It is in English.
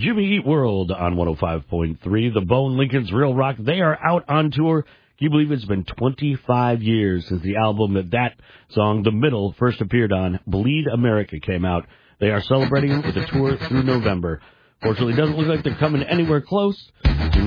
Jimmy Eat World on 105.3. The Bone, Lincoln's Real Rock. They are out on tour. Can you believe it's been 25 years since the album that song, The Middle, first appeared on? Bleed America came out. They are celebrating with a tour through November. Fortunately, it doesn't look like they're coming anywhere close.